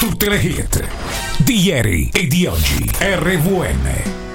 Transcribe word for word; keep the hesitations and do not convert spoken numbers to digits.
Tutte le hit di ieri e di oggi. R V N